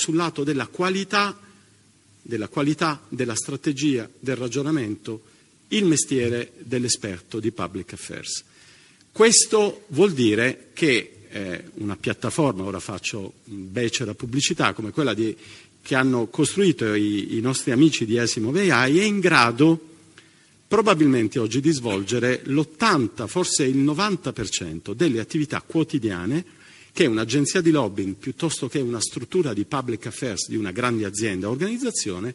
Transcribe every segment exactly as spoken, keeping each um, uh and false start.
sul lato della qualità, della qualità, della strategia, del ragionamento, il mestiere dell'esperto di public affairs. Questo vuol dire che eh, una piattaforma, ora faccio becera pubblicità, come quella di, che hanno costruito i, i nostri amici di Asimov A I, è in grado probabilmente oggi di svolgere l'ottanta, forse il novanta per cento delle attività quotidiane che un'agenzia di lobbying, piuttosto che una struttura di public affairs di una grande azienda o organizzazione,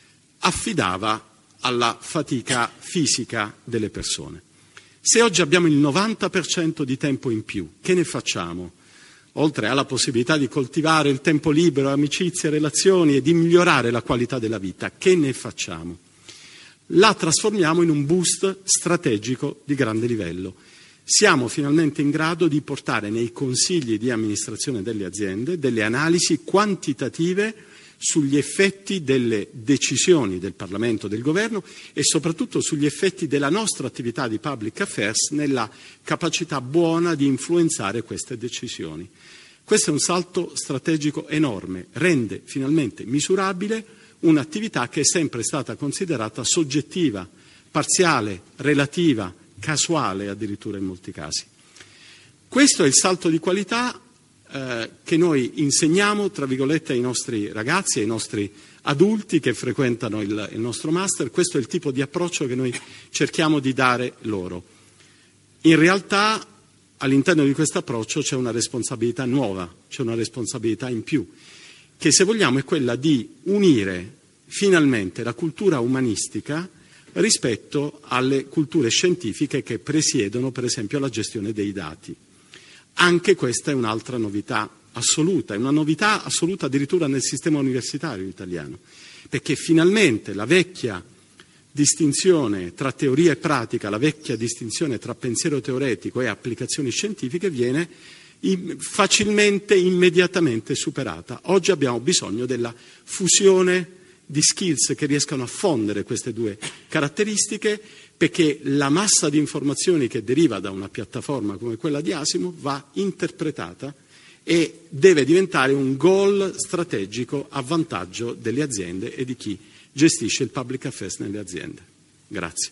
affidava alla fatica fisica delle persone. Se oggi abbiamo il novanta per cento di tempo in più, che ne facciamo? Oltre alla possibilità di coltivare il tempo libero, amicizie, relazioni e di migliorare la qualità della vita, che ne facciamo? La trasformiamo in un boost strategico di grande livello. Siamo finalmente in grado di portare nei consigli di amministrazione delle aziende delle analisi quantitative sugli effetti delle decisioni del Parlamento, del Governo e soprattutto sugli effetti della nostra attività di public affairs nella capacità buona di influenzare queste decisioni. Questo è un salto strategico enorme, rende finalmente misurabile un'attività che è sempre stata considerata soggettiva, parziale, relativa, casuale addirittura in molti casi. Questo è il salto di qualità eh, che noi insegniamo, tra virgolette, ai nostri ragazzi, ai nostri adulti che frequentano il, il nostro master. Questo è il tipo di approccio che noi cerchiamo di dare loro. In realtà all'interno di questo approccio c'è una responsabilità nuova, c'è una responsabilità in più, che se vogliamo è quella di unire finalmente la cultura umanistica rispetto alle culture scientifiche che presiedono per esempio la gestione dei dati. Anche questa è un'altra novità assoluta, è una novità assoluta addirittura nel sistema universitario italiano, perché finalmente la vecchia distinzione tra teoria e pratica, la vecchia distinzione tra pensiero teoretico e applicazioni scientifiche viene facilmente, immediatamente superata. Oggi abbiamo bisogno della fusione di skills che riescano a fondere queste due caratteristiche, perché la massa di informazioni che deriva da una piattaforma come quella di Asimov va interpretata e deve diventare un goal strategico a vantaggio delle aziende e di chi gestisce il public affairs nelle aziende. Grazie.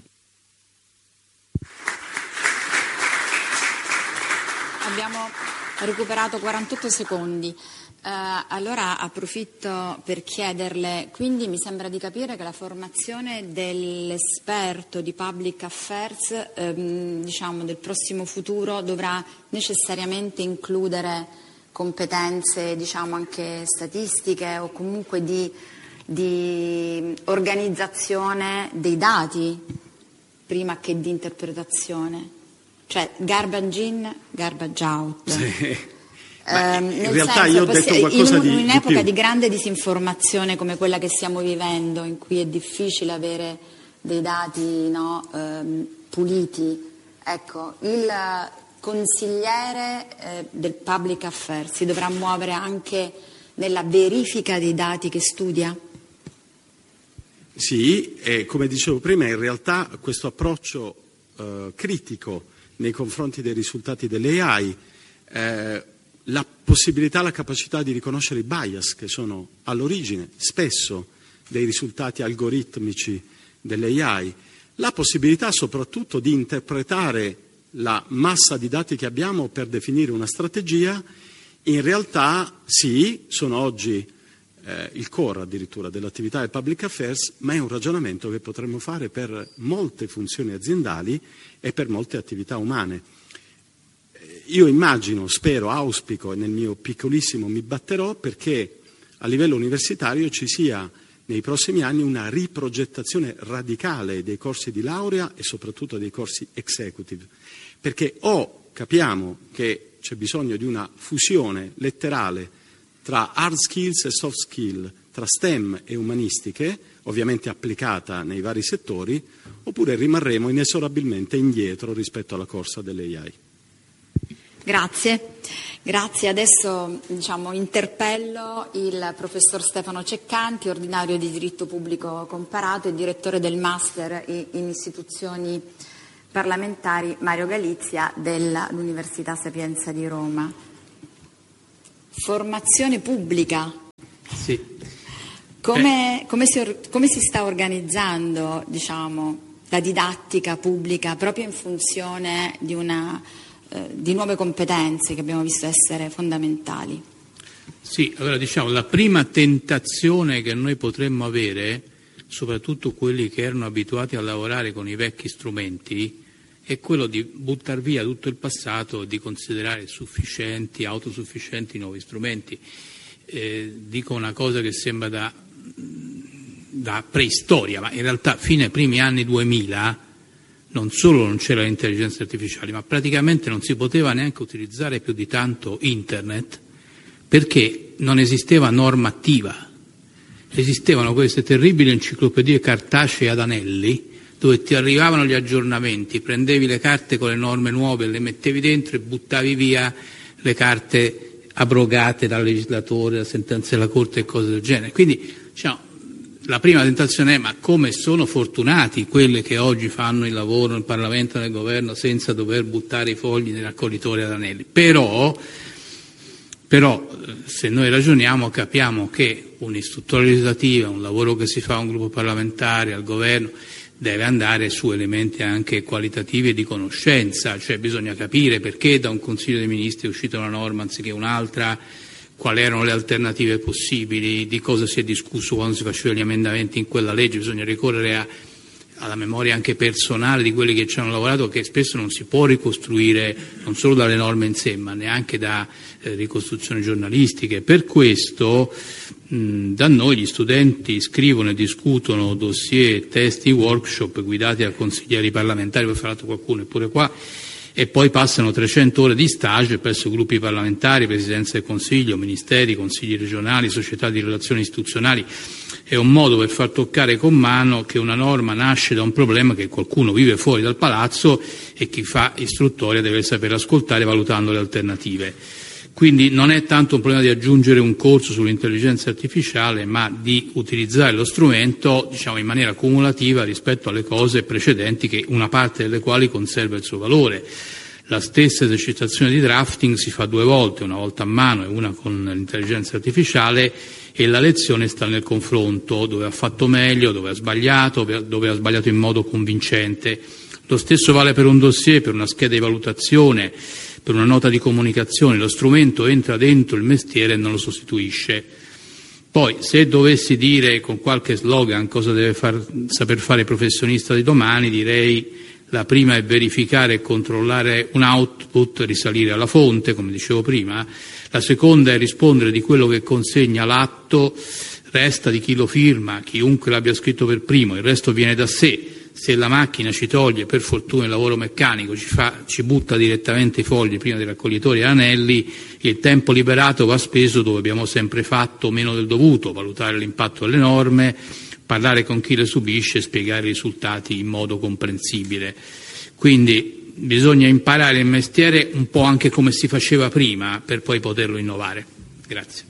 Abbiamo recuperato quarantotto secondi. Uh, allora approfitto per chiederle, quindi mi sembra di capire che la formazione dell'esperto di public affairs ehm, diciamo del prossimo futuro dovrà necessariamente includere competenze diciamo anche statistiche o comunque di, di organizzazione dei dati prima che di interpretazione, cioè garbage in, garbage out. Sì. Eh, in realtà senso, io ho detto qualcosa in, di in un'epoca di, di grande disinformazione come quella che stiamo vivendo, in cui è difficile avere dei dati no, ehm, puliti, ecco, il consigliere eh, del public affairs si dovrà muovere anche nella verifica dei dati che studia? Sì, e come dicevo prima, in realtà questo approccio eh, critico nei confronti dei risultati delle A I eh, la possibilità, la capacità di riconoscere i bias che sono all'origine spesso dei risultati algoritmici delle A I, la possibilità soprattutto di interpretare la massa di dati che abbiamo per definire una strategia, in realtà sì, sono oggi eh, il core addirittura dell'attività del public affairs, ma è un ragionamento che potremmo fare per molte funzioni aziendali e per molte attività umane. Io immagino, spero, auspico e nel mio piccolissimo mi batterò perché a livello universitario ci sia nei prossimi anni una riprogettazione radicale dei corsi di laurea e soprattutto dei corsi executive, perché o capiamo che c'è bisogno di una fusione letterale tra hard skills e soft skill, tra STEM e umanistiche, ovviamente applicata nei vari settori, oppure rimarremo inesorabilmente indietro rispetto alla corsa delle A I. Grazie, grazie. Adesso diciamo, interpello il professor Stefano Ceccanti, ordinario di diritto pubblico comparato e direttore del master in istituzioni parlamentari Mario Galizia dell'Università Sapienza di Roma. Formazione pubblica come, come, si, come si sta organizzando, diciamo, la didattica pubblica proprio in funzione di, una, eh, di nuove competenze che abbiamo visto essere fondamentali? Sì, allora diciamo la prima tentazione che noi potremmo avere, soprattutto quelli che erano abituati a lavorare con i vecchi strumenti, è quello di buttare via tutto il passato e di considerare sufficienti, autosufficienti i nuovi strumenti. Eh, dico una cosa che sembra da, da preistoria, ma in realtà fino ai primi anni duemila non solo non c'era l'intelligenza artificiale, ma praticamente non si poteva neanche utilizzare più di tanto internet, perché non esisteva normativa. Esistevano queste terribili enciclopedie cartacee ad anelli, dove ti arrivavano gli aggiornamenti, prendevi le carte con le norme nuove, le mettevi dentro e buttavi via le carte abrogate dal legislatore, da sentenze della Corte e cose del genere. Quindi diciamo, la prima tentazione è: ma come sono fortunati quelli che oggi fanno il lavoro nel Parlamento e nel Governo senza dover buttare i fogli nei raccoglitori ad anelli. Però, però se noi ragioniamo capiamo che un'istruttoria legislativa, un lavoro che si fa a un gruppo parlamentare, al Governo, deve andare su elementi anche qualitativi e di conoscenza, cioè bisogna capire perché da un Consiglio dei Ministri è uscita una norma anziché un'altra, quali erano le alternative possibili, di cosa si è discusso quando si facevano gli emendamenti in quella legge. Bisogna ricorrere a, alla memoria anche personale di quelli che ci hanno lavorato, che spesso non si può ricostruire non solo dalle norme in sé, ma neanche da eh, ricostruzioni giornalistiche. Per questo mh, da noi gli studenti scrivono e discutono dossier, testi, workshop guidati da consiglieri parlamentari, poi farà qualcuno eppure qua, e poi passano trecento ore di stage presso gruppi parlamentari, Presidenza del Consiglio, Ministeri, Consigli regionali, società di relazioni istituzionali. È un modo per far toccare con mano che una norma nasce da un problema che qualcuno vive fuori dal palazzo e chi fa istruttoria deve saper ascoltare valutando le alternative. Quindi non è tanto un problema di aggiungere un corso sull'intelligenza artificiale, ma di utilizzare lo strumento, diciamo, in maniera cumulativa rispetto alle cose precedenti, che una parte delle quali conserva il suo valore. La stessa esercitazione di drafting si fa due volte, una volta a mano e una con l'intelligenza artificiale, e la lezione sta nel confronto, dove ha fatto meglio, dove ha sbagliato, dove ha sbagliato in modo convincente. Lo stesso vale per un dossier, per una scheda di valutazione, per una nota di comunicazione. Lo strumento entra dentro il mestiere e non lo sostituisce. Poi, se dovessi dire con qualche slogan cosa deve far, saper fare il professionista di domani, direi: la prima è verificare e controllare un output, risalire alla fonte, come dicevo prima. La seconda è rispondere di quello che consegna l'atto, resta di chi lo firma, chiunque l'abbia scritto per primo, il resto viene da sé. Se la macchina ci toglie, per fortuna, il lavoro meccanico, ci, fa, ci butta direttamente i fogli prima dei raccoglitori e anelli, il tempo liberato va speso dove abbiamo sempre fatto meno del dovuto: valutare l'impatto delle norme, parlare con chi le subisce, spiegare i risultati in modo comprensibile. Quindi bisogna imparare il mestiere un po' anche come si faceva prima, per poi poterlo innovare. Grazie.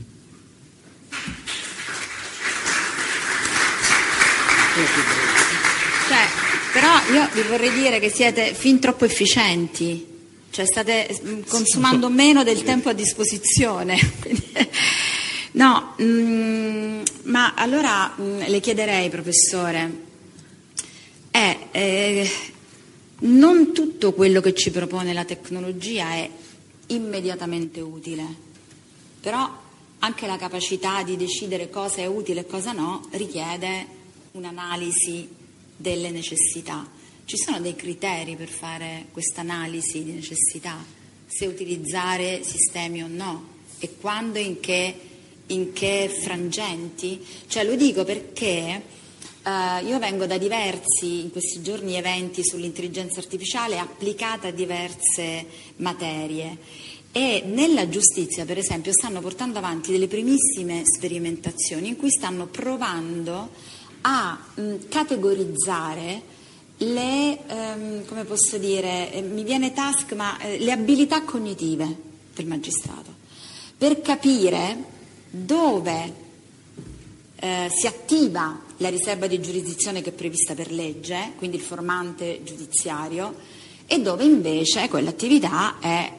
Cioè, però io vi vorrei dire che siete fin troppo efficienti, cioè state consumando meno del tempo a disposizione. No, mh, ma allora mh, le chiederei, professore, è, eh, non tutto quello che ci propone la tecnologia è immediatamente utile, però anche la capacità di decidere cosa è utile e cosa no richiede un'analisi delle necessità. Ci sono dei criteri per fare questa analisi di necessità, se utilizzare sistemi o no, e quando e in che in che frangenti? Cioè, lo dico perché eh, io vengo da diversi, in questi giorni, eventi sull'intelligenza artificiale applicata a diverse materie, e nella giustizia, per esempio, stanno portando avanti delle primissime sperimentazioni in cui stanno provando a mh, categorizzare le, ehm, come posso dire, eh, mi viene task, ma eh, le abilità cognitive del magistrato, per capire dove eh, si attiva la riserva di giurisdizione che è prevista per legge, quindi il formante giudiziario, e dove invece quell'attività è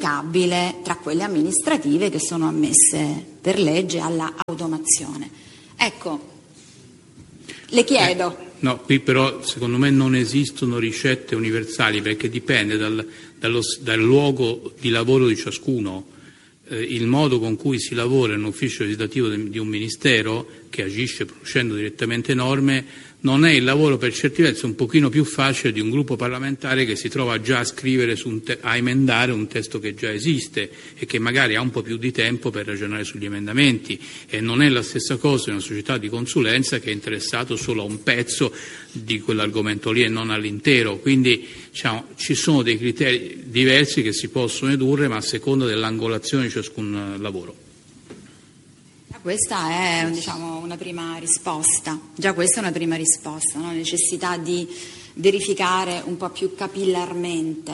rubricabile tra quelle amministrative che sono ammesse per legge alla automazione. Ecco, le chiedo. Eh, no, qui però secondo me non esistono ricette universali, perché dipende dal, dallo, dal luogo di lavoro di ciascuno. Eh, il modo con cui si lavora in un ufficio legislativo de, di un ministero che agisce producendo direttamente norme non è il lavoro per certi versi un pochino più facile di un gruppo parlamentare che si trova già a scrivere, su un te- a emendare un testo che già esiste e che magari ha un po' più di tempo per ragionare sugli emendamenti, e non è la stessa cosa in una società di consulenza che è interessato solo a un pezzo di quell'argomento lì e non all'intero. Quindi diciamo, ci sono dei criteri diversi che si possono edurre, ma a seconda dell'angolazione di ciascun lavoro. Questa è, diciamo, una prima risposta, già questa è una prima risposta, no? Necessità di verificare un po' più capillarmente.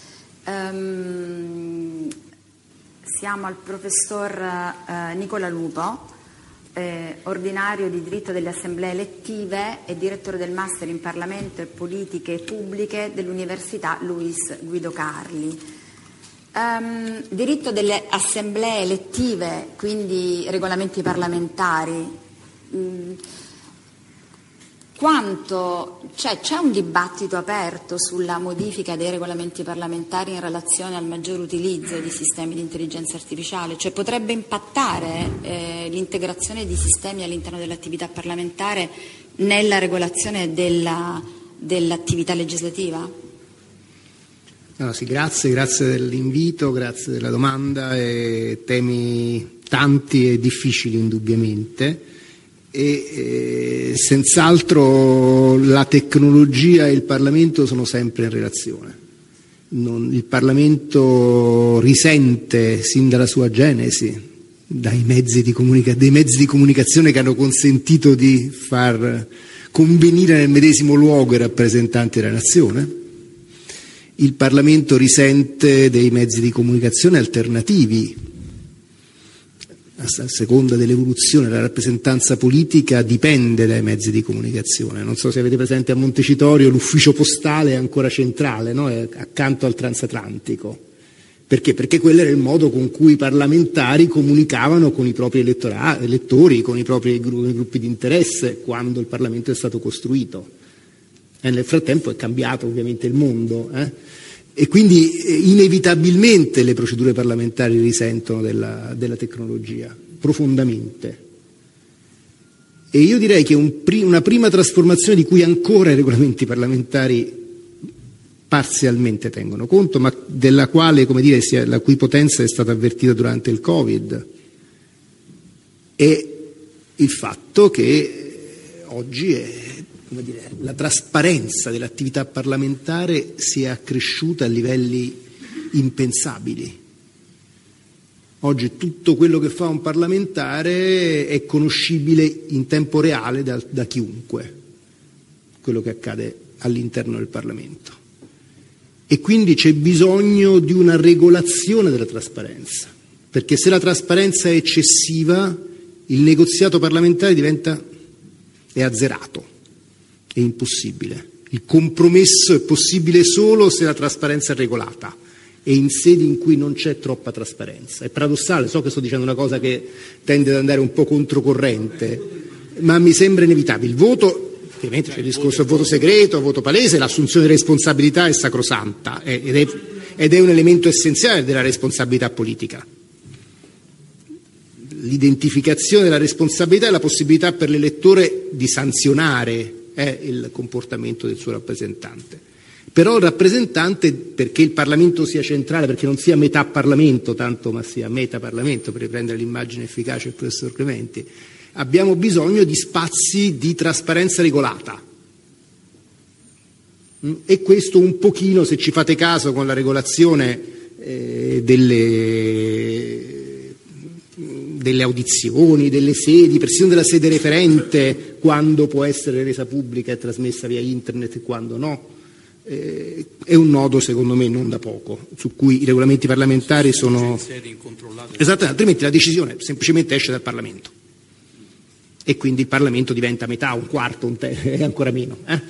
Um, siamo al professor uh, Nicola Lupo, eh, ordinario di diritto delle assemblee elettive e direttore del Master in Parlamento e Politiche Pubbliche dell'Università Luis Guido Carli. Um, diritto delle assemblee elettive, quindi regolamenti parlamentari. Mm, quanto cioè, c'è un dibattito aperto sulla modifica dei regolamenti parlamentari in relazione al maggior utilizzo di sistemi di intelligenza artificiale? Cioè potrebbe impattare eh, l'integrazione di sistemi all'interno dell'attività parlamentare nella regolazione della, dell'attività legislativa? No, sì, grazie, grazie dell'invito, grazie della domanda, e temi tanti e difficili indubbiamente, e eh, senz'altro la tecnologia e il Parlamento sono sempre in relazione. Non, il Parlamento risente sin dalla sua genesi dai mezzi di comunica- dei mezzi di comunicazione che hanno consentito di far convenire nel medesimo luogo i rappresentanti della nazione. Il Parlamento risente dei mezzi di comunicazione alternativi. A seconda dell'evoluzione della rappresentanza politica dipende dai mezzi di comunicazione. Non so se avete presente a Montecitorio l'ufficio postale è ancora centrale, no? È accanto al transatlantico. Perché? Perché quello era il modo con cui i parlamentari comunicavano con i propri elettora- elettori, con i propri gru- gruppi di interesse quando il Parlamento è stato costruito. E nel frattempo è cambiato ovviamente il mondo, eh? E quindi eh, inevitabilmente le procedure parlamentari risentono della, della tecnologia, profondamente. E io direi che un pri- una prima trasformazione di cui ancora i regolamenti parlamentari parzialmente tengono conto, ma della quale, come dire, sia, la cui potenza è stata avvertita durante il Covid, è il fatto che oggi è Come dire, la trasparenza dell'attività parlamentare si è accresciuta a livelli impensabili. Oggi tutto quello che fa un parlamentare è conoscibile in tempo reale da, da chiunque, quello che accade all'interno del Parlamento. E quindi c'è bisogno di una regolazione della trasparenza, perché se la trasparenza è eccessiva, il negoziato parlamentare diventa è azzerato. È impossibile. Il compromesso è possibile solo se la trasparenza è regolata e in sedi in cui non c'è troppa trasparenza. È paradossale, so che sto dicendo una cosa che tende ad andare un po' controcorrente, ma mi sembra inevitabile. Il voto, ovviamente c'è il discorso del voto segreto, il voto palese, l'assunzione di responsabilità è sacrosanta ed è, ed è un elemento essenziale della responsabilità politica. L'identificazione della responsabilità è la possibilità per l'elettore di sanzionare è il comportamento del suo rappresentante. Però il rappresentante, perché il Parlamento sia centrale, perché non sia metà Parlamento tanto, ma sia meta Parlamento, per riprendere l'immagine efficace del professor Clementi, abbiamo bisogno di spazi di trasparenza regolata. E questo un pochino, se ci fate caso, con la regolazione eh, delle delle audizioni, delle sedi, persino della sede referente, quando può essere resa pubblica e trasmessa via internet e quando no, eh, è un nodo secondo me non da poco, su cui i regolamenti parlamentari sono... Esatto, altrimenti la decisione semplicemente esce dal Parlamento e quindi il Parlamento diventa metà, un quarto, un terzo, e ancora meno eh,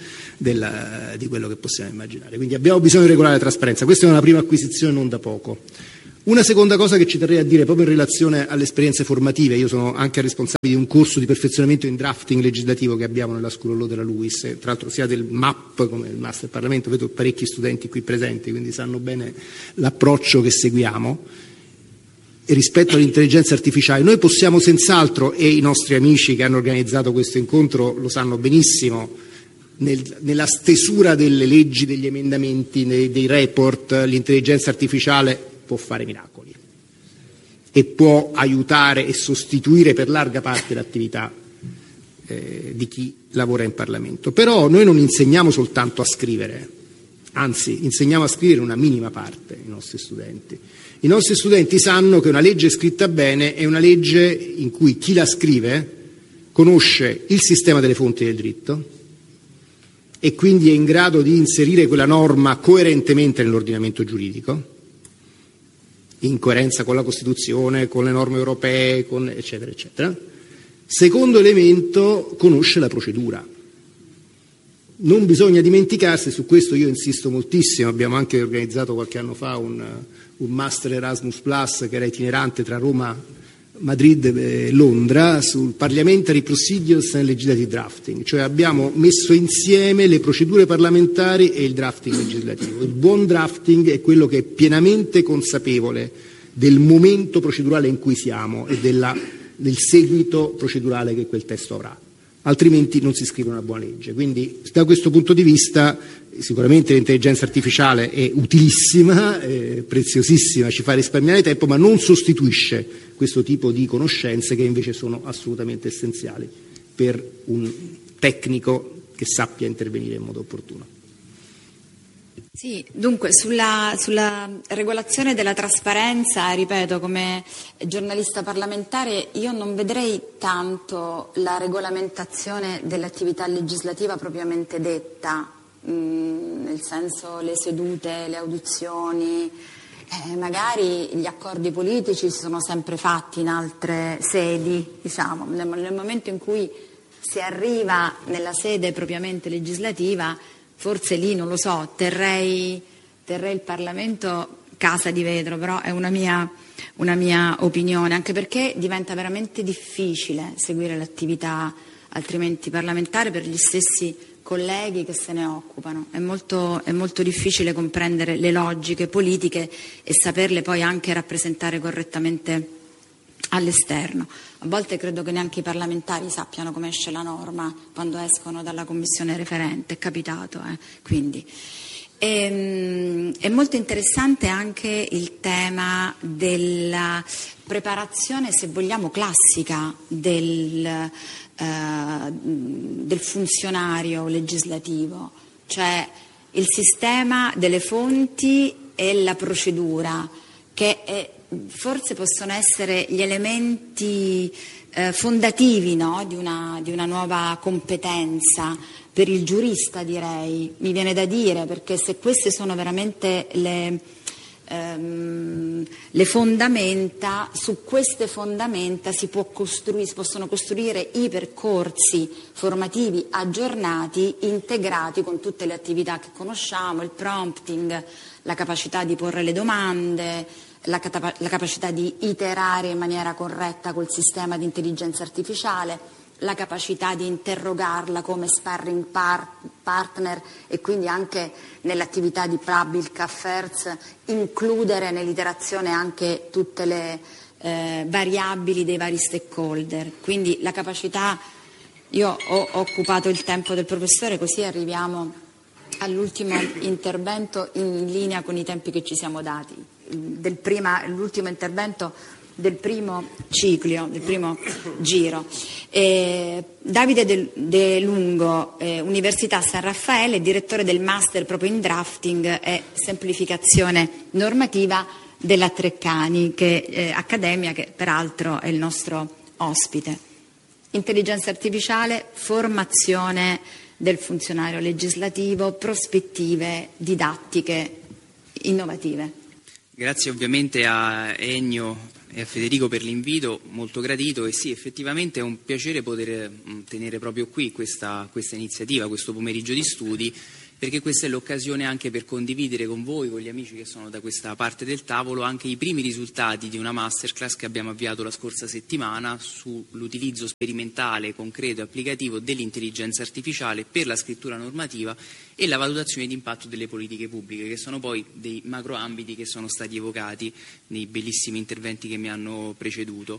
della, di quello che possiamo immaginare. Quindi abbiamo bisogno di regolare la trasparenza, questa è una prima acquisizione non da poco. Una seconda cosa che ci terrei a dire proprio in relazione alle esperienze formative: io sono anche responsabile di un corso di perfezionamento in drafting legislativo che abbiamo nella School of Law della LUISS, tra l'altro sia del M A P come il Master Parlamento, vedo parecchi studenti qui presenti, quindi sanno bene l'approccio che seguiamo. E rispetto all'intelligenza artificiale, noi possiamo senz'altro, e i nostri amici che hanno organizzato questo incontro lo sanno benissimo, nel, nella stesura delle leggi, degli emendamenti, dei, dei report, l'intelligenza artificiale può fare miracoli e può aiutare e sostituire per larga parte l'attività eh, di chi lavora in Parlamento. Però noi non insegniamo soltanto a scrivere, anzi insegniamo a scrivere una minima parte ai nostri studenti. I nostri studenti sanno che una legge scritta bene è una legge in cui chi la scrive conosce il sistema delle fonti del diritto e quindi è in grado di inserire quella norma coerentemente nell'ordinamento giuridico, in coerenza con la Costituzione, con le norme europee, con eccetera, eccetera. Secondo elemento, conosce la procedura. Non bisogna dimenticarsi, su questo io insisto moltissimo, abbiamo anche organizzato qualche anno fa un, un Master Erasmus Plus che era itinerante tra Roma, Madrid e Londra sul Parliamentary Procedures and Legislative Drafting, cioè abbiamo messo insieme le procedure parlamentari e il drafting legislativo. Il buon drafting è quello che è pienamente consapevole del momento procedurale in cui siamo e della, del seguito procedurale che quel testo avrà, altrimenti non si scrive una buona legge. Quindi da questo punto di vista sicuramente l'intelligenza artificiale è utilissima, è preziosissima, ci fa risparmiare tempo, ma non sostituisce questo tipo di conoscenze che invece sono assolutamente essenziali per un tecnico che sappia intervenire in modo opportuno. Sì, dunque sulla, sulla regolazione della trasparenza, ripeto, come giornalista parlamentare io non vedrei tanto la regolamentazione dell'attività legislativa propriamente detta, mh, nel senso le sedute, le audizioni, eh, magari gli accordi politici si sono sempre fatti in altre sedi, diciamo, nel, nel momento in cui si arriva nella sede propriamente legislativa, forse lì, non lo so, terrei, terrei il Parlamento casa di vetro, però è una mia, una mia opinione, anche perché diventa veramente difficile seguire l'attività altrimenti parlamentare per gli stessi colleghi che se ne occupano. È molto, è molto difficile comprendere le logiche politiche e saperle poi anche rappresentare correttamente all'esterno. A volte credo che neanche i parlamentari sappiano come esce la norma quando escono dalla commissione referente, è capitato, eh? Quindi e, è molto interessante anche il tema della preparazione, se vogliamo, classica del, eh, del funzionario legislativo, cioè il sistema delle fonti e la procedura, che è, forse possono essere gli elementi eh, fondativi, no? di, una, di una nuova competenza per il giurista, direi, mi viene da dire, perché se queste sono veramente le, ehm, le fondamenta, su queste fondamenta si, può costrui- si possono costruire i percorsi formativi aggiornati, integrati con tutte le attività che conosciamo, il prompting, la capacità di porre le domande, La, capa- la capacità di iterare in maniera corretta col sistema di intelligenza artificiale, la capacità di interrogarla come sparring par- partner e quindi anche nell'attività di public affairs includere nell'iterazione anche tutte le eh, variabili dei vari stakeholder. Quindi la capacità, io ho occupato il tempo del professore, così arriviamo all'ultimo intervento in linea con i tempi che ci siamo dati. Del prima, l'ultimo intervento del primo ciclo, del primo giro. Eh, Davide De, De Lungo, eh, Università San Raffaele, direttore del Master proprio in Drafting e Semplificazione Normativa della Treccani, che, eh, Accademia, che peraltro è il nostro ospite. Intelligenza artificiale, formazione del funzionario legislativo, prospettive didattiche innovative. Grazie ovviamente a Ennio e a Federico per l'invito, molto gradito, e sì, effettivamente è un piacere poter tenere proprio qui questa, questa iniziativa, questo pomeriggio di studi, perché questa è l'occasione anche per condividere con voi, con gli amici che sono da questa parte del tavolo, anche i primi risultati di una masterclass che abbiamo avviato la scorsa settimana sull'utilizzo sperimentale, concreto e applicativo dell'intelligenza artificiale per la scrittura normativa e la valutazione di impatto delle politiche pubbliche, che sono poi dei macroambiti che sono stati evocati nei bellissimi interventi che mi hanno preceduto.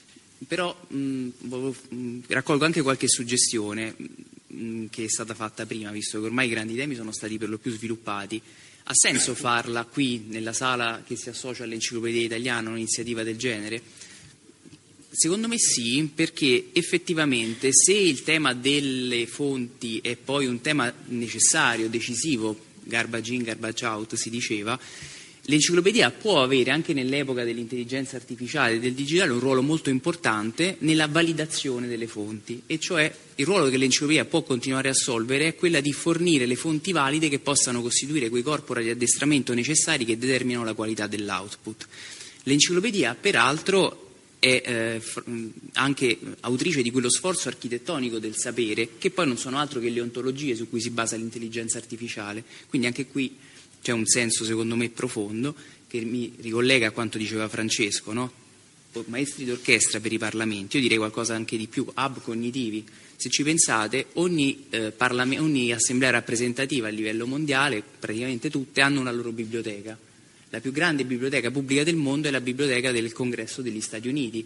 Però mh, mh, raccolgo anche qualche suggestione mh, che è stata fatta prima, visto che ormai i grandi temi sono stati per lo più sviluppati. Ha senso farla qui, nella sala che si associa all'Enciclopedia Italiana, un'iniziativa del genere? Secondo me sì, perché effettivamente se il tema delle fonti è poi un tema necessario, decisivo, garbage in, garbage out si diceva, l'enciclopedia può avere anche nell'epoca dell'intelligenza artificiale e del digitale un ruolo molto importante nella validazione delle fonti, e cioè il ruolo che l'enciclopedia può continuare a assolvere è quella di fornire le fonti valide che possano costituire quei corpora di addestramento necessari che determinano la qualità dell'output. L'enciclopedia peraltro è eh, anche autrice di quello sforzo architettonico del sapere, che poi non sono altro che le ontologie su cui si basa l'intelligenza artificiale, quindi anche qui c'è un senso secondo me profondo che mi ricollega a quanto diceva Francesco, no? Maestri d'orchestra per i parlamenti, io direi qualcosa anche di più, hub cognitivi. Se ci pensate, ogni, eh, parlame- ogni assemblea rappresentativa a livello mondiale, praticamente tutte, hanno una loro biblioteca. La più grande biblioteca pubblica del mondo è la biblioteca del Congresso degli Stati Uniti,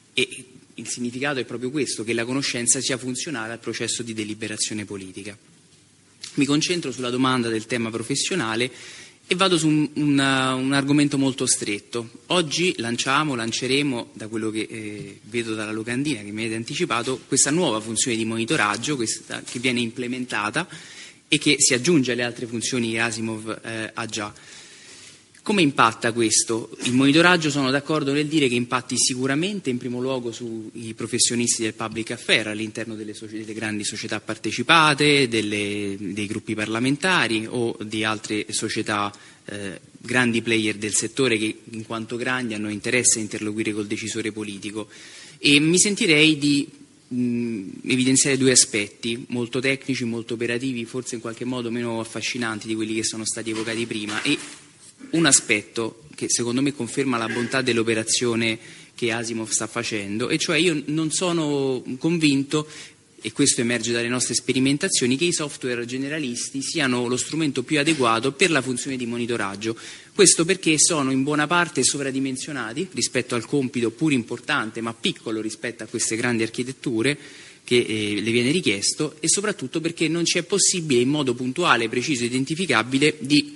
e il significato è proprio questo, che la conoscenza sia funzionale al processo di deliberazione politica. Mi concentro sulla domanda del tema professionale e vado su un, una, un argomento molto stretto. Oggi lanciamo, lanceremo, da quello che eh, vedo dalla locandina che mi avete anticipato, questa nuova funzione di monitoraggio questa, che viene implementata e che si aggiunge alle altre funzioni che Asimov eh, ha già. Come impatta questo? Il monitoraggio, sono d'accordo nel dire che impatti sicuramente in primo luogo sui professionisti del public affair all'interno delle, soci- delle grandi società partecipate, delle, dei gruppi parlamentari o di altre società, eh, grandi player del settore che in quanto grandi hanno interesse a interloquire col decisore politico. E mi sentirei di mh, evidenziare due aspetti molto tecnici, molto operativi, forse in qualche modo meno affascinanti di quelli che sono stati evocati prima, e un aspetto che secondo me conferma la bontà dell'operazione che Asimov sta facendo, e cioè io non sono convinto, e questo emerge dalle nostre sperimentazioni, che i software generalisti siano lo strumento più adeguato per la funzione di monitoraggio. Questo perché sono in buona parte sovradimensionati rispetto al compito pur importante ma piccolo rispetto a queste grandi architetture che eh, le viene richiesto, e soprattutto perché non ci è possibile in modo puntuale, preciso e identificabile di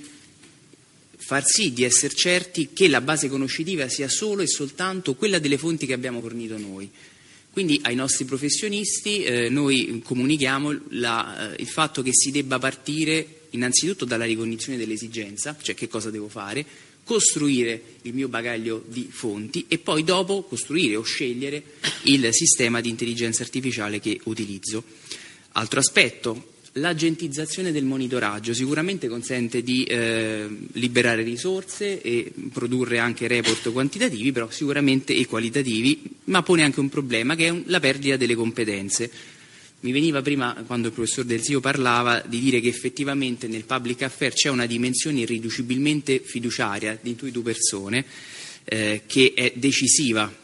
far sì di essere certi che la base conoscitiva sia solo e soltanto quella delle fonti che abbiamo fornito noi. Quindi ai nostri professionisti eh, noi comunichiamo la, eh, il fatto che si debba partire innanzitutto dalla ricognizione dell'esigenza, cioè che cosa devo fare, costruire il mio bagaglio di fonti e poi dopo costruire o scegliere il sistema di intelligenza artificiale che utilizzo. Altro aspetto: l'agentizzazione del monitoraggio sicuramente consente di eh, liberare risorse e produrre anche report quantitativi, però sicuramente e qualitativi, ma pone anche un problema che è un, la perdita delle competenze. Mi veniva prima, quando il professor Del Zio parlava, di dire che effettivamente nel public affair c'è una dimensione irriducibilmente fiduciaria di tu persone eh, che è decisiva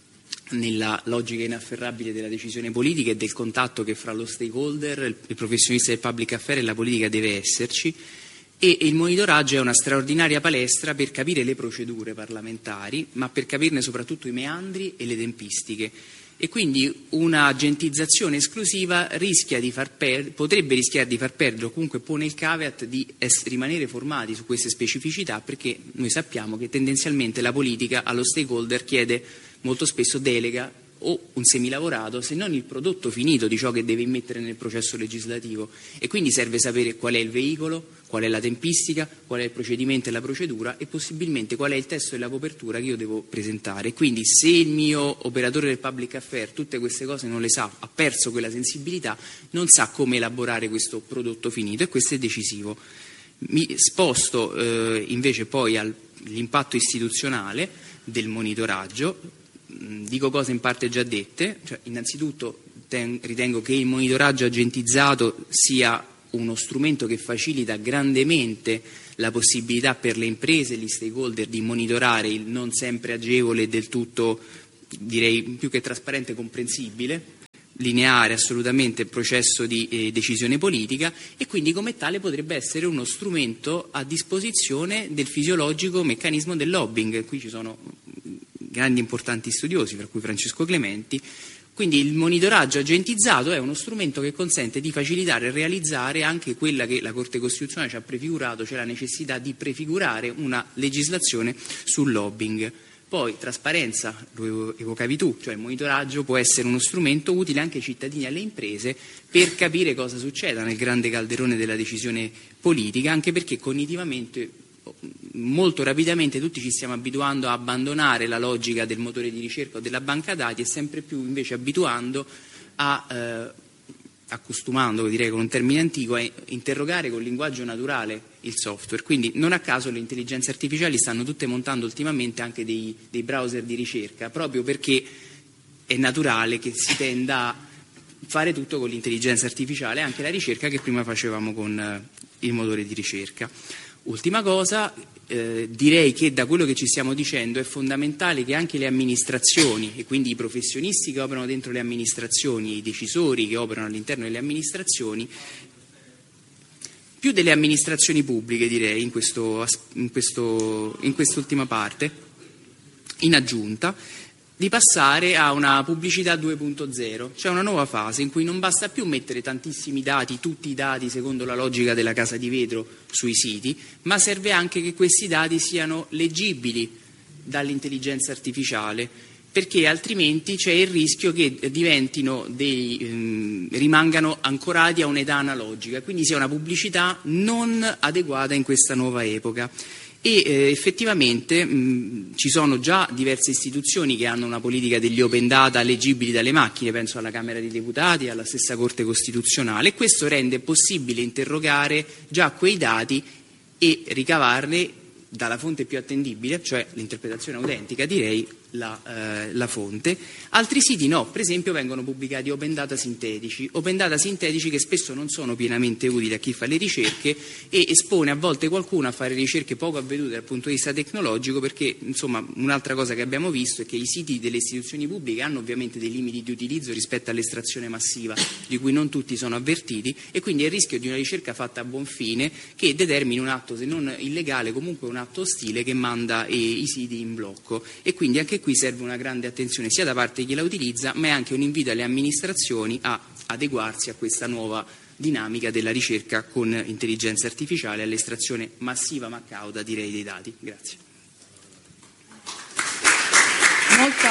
nella logica inafferrabile della decisione politica e del contatto che fra lo stakeholder, il professionista del public affair e la politica deve esserci, e il monitoraggio è una straordinaria palestra per capire le procedure parlamentari, ma per capirne soprattutto i meandri e le tempistiche. E quindi una agentizzazione esclusiva rischia di far per, potrebbe rischiare di far perdere, o comunque pone il caveat di essere, rimanere formati su queste specificità, perché noi sappiamo che tendenzialmente la politica allo stakeholder chiede molto spesso delega o un semilavorato, se non il prodotto finito di ciò che deve immettere nel processo legislativo, e quindi serve sapere qual è il veicolo, qual è la tempistica, qual è il procedimento e la procedura, e possibilmente qual è il testo e la copertura che io devo presentare. Quindi se il mio operatore del public affair tutte queste cose non le sa, ha perso quella sensibilità, non sa come elaborare questo prodotto finito, e questo è decisivo. Mi sposto eh, invece poi all'impatto istituzionale del monitoraggio. Dico cose in parte già dette, cioè, innanzitutto ten, ritengo che il monitoraggio agentizzato sia uno strumento che facilita grandemente la possibilità per le imprese e gli stakeholder di monitorare il non sempre agevole e del tutto, direi, più che trasparente, comprensibile, lineare assolutamente il processo di eh, decisione politica, e quindi come tale potrebbe essere uno strumento a disposizione del fisiologico meccanismo del lobbying. Qui ci sono grandi importanti studiosi, tra cui Francesco Clementi. Quindi il monitoraggio agentizzato è uno strumento che consente di facilitare e realizzare anche quella che la Corte Costituzionale ci ha prefigurato, cioè la necessità di prefigurare una legislazione sul lobbying. Poi trasparenza, lo evocavi tu, cioè il monitoraggio può essere uno strumento utile anche ai cittadini e alle imprese per capire cosa succeda nel grande calderone della decisione politica, anche perché cognitivamente molto rapidamente tutti ci stiamo abituando a abbandonare la logica del motore di ricerca o della banca dati e sempre più invece abituando a eh, accostumando, direi con un termine antico, a interrogare con linguaggio naturale il software. Quindi non a caso le intelligenze artificiali stanno tutte montando ultimamente anche dei, dei browser di ricerca, proprio perché è naturale che si tenda a fare tutto con l'intelligenza artificiale, anche la ricerca che prima facevamo con eh, il motore di ricerca. Ultima cosa, eh, direi che da quello che ci stiamo dicendo è fondamentale che anche le amministrazioni, e quindi i professionisti che operano dentro le amministrazioni, i decisori che operano all'interno delle amministrazioni, più delle amministrazioni pubbliche direi in, questo, in, questo, in quest'ultima parte, in aggiunta, di passare a una pubblicità due punto zero, cioè una nuova fase in cui non basta più mettere tantissimi dati, tutti i dati secondo la logica della casa di vetro sui siti, ma serve anche che questi dati siano leggibili dall'intelligenza artificiale, perché altrimenti c'è il rischio che diventino dei, ehm, rimangano ancorati a un'età analogica, quindi sia una pubblicità non adeguata in questa nuova epoca. E eh, effettivamente mh, ci sono già diverse istituzioni che hanno una politica degli open data leggibili dalle macchine, penso alla Camera dei Deputati, alla stessa Corte Costituzionale, e questo rende possibile interrogare già quei dati e ricavarne dalla fonte più attendibile, cioè l'interpretazione autentica, direi, la, eh, la fonte. Altri siti no, per esempio vengono pubblicati open data sintetici, open data sintetici che spesso non sono pienamente utili a chi fa le ricerche e espone a volte qualcuno a fare ricerche poco avvedute dal punto di vista tecnologico, perché insomma un'altra cosa che abbiamo visto è che i siti delle istituzioni pubbliche hanno ovviamente dei limiti di utilizzo rispetto all'estrazione massiva di cui non tutti sono avvertiti, e quindi è il rischio di una ricerca fatta a buon fine che determini un atto, se non illegale, comunque un atto ostile che manda eh, i siti in blocco. E quindi anche qui serve una grande attenzione sia da parte di chi la utilizza, ma è anche un invito alle amministrazioni a adeguarsi a questa nuova dinamica della ricerca con intelligenza artificiale, all'estrazione massiva ma cauta, direi, dei dati. Grazie. Molto,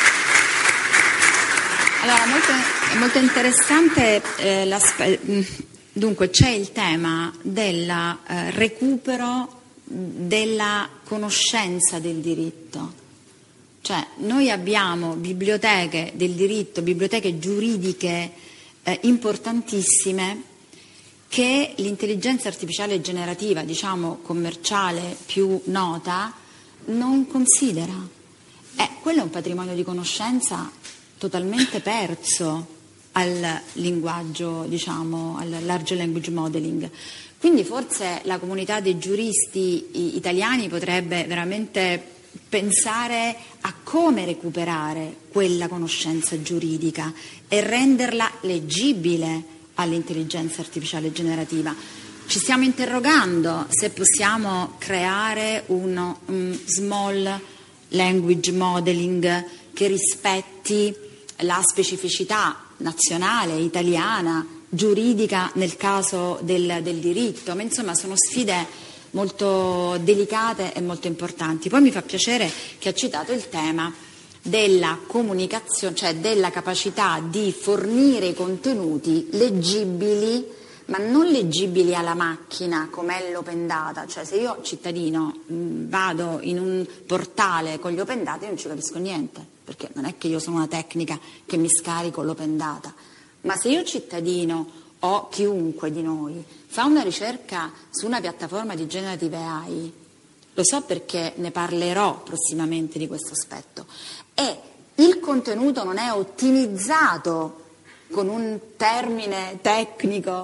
allora, molto, è molto interessante eh, l'aspetto. Dunque c'è il tema del eh, recupero della conoscenza del diritto. Cioè, noi abbiamo biblioteche del diritto, biblioteche giuridiche eh, importantissime che l'intelligenza artificiale generativa, diciamo commerciale più nota, non considera. Eh, quello è un patrimonio di conoscenza totalmente perso al linguaggio, diciamo, al large language modeling. Quindi forse la comunità dei giuristi italiani potrebbe veramente pensare a come recuperare quella conoscenza giuridica e renderla leggibile all'intelligenza artificiale generativa. Ci stiamo interrogando se possiamo creare uno, un small language modeling che rispetti la specificità nazionale, italiana, giuridica nel caso del, del diritto, ma insomma sono sfide molto delicate e molto importanti. Poi mi fa piacere che ha citato il tema della comunicazione, cioè della capacità di fornire i contenuti leggibili, ma non leggibili alla macchina come è l'open data. Cioè se io cittadino mh, vado in un portale con gli open data io non ci capisco niente, perché non è che io sono una tecnica che mi scarico l'open data, ma se io cittadino o chiunque di noi fa una ricerca su una piattaforma di generative A I, lo so perché ne parlerò prossimamente di questo aspetto, e il contenuto non è ottimizzato con un termine tecnico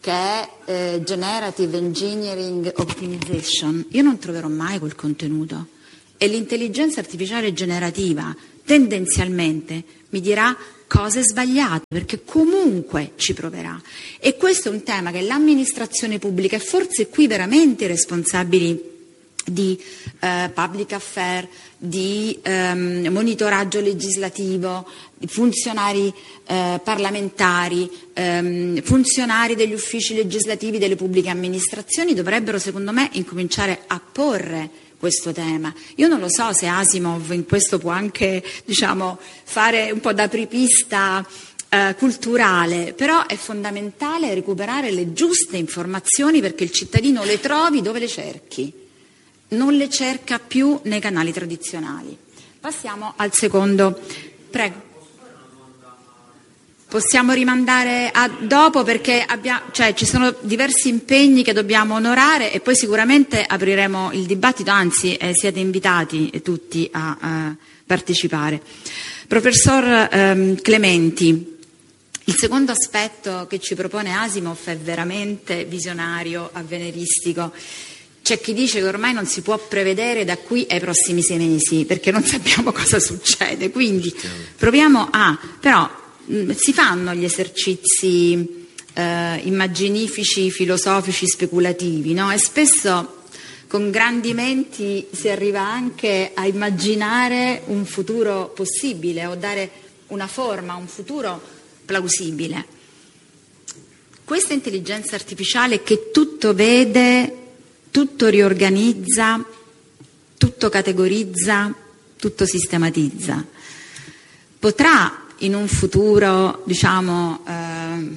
che è eh, Generative Engineering Optimization, io non troverò mai quel contenuto, e l'intelligenza artificiale generativa tendenzialmente mi dirà cose sbagliate, perché comunque ci proverà. E questo è un tema che l'amministrazione pubblica, e forse qui veramente i responsabili di eh, public affair, di ehm, monitoraggio legislativo, funzionari eh, parlamentari, ehm, funzionari degli uffici legislativi delle pubbliche amministrazioni dovrebbero, secondo me, incominciare a porre questo tema. Io non lo so se Asimov in questo può anche, diciamo, fare un po' da apripista eh, culturale, però è fondamentale recuperare le giuste informazioni, perché il cittadino le trovi dove le cerchi, non le cerca più nei canali tradizionali. Passiamo al secondo. Prego. Possiamo rimandare a dopo, perché abbiamo, cioè, ci sono diversi impegni che dobbiamo onorare, e poi sicuramente apriremo il dibattito, anzi eh, siete invitati tutti a, a partecipare. Professor ehm, Clementi, il secondo aspetto che ci propone Asimov è veramente visionario, avveniristico. C'è chi dice che ormai non si può prevedere da qui ai prossimi sei mesi, perché non sappiamo cosa succede, quindi proviamo a... però si fanno gli esercizi eh, immaginifici, filosofici, speculativi, no? E spesso con grandi menti si arriva anche a immaginare un futuro possibile o dare una forma, un futuro plausibile. Questa intelligenza artificiale che tutto vede, tutto riorganizza, tutto categorizza, tutto sistematizza, potrà in un futuro, diciamo, eh,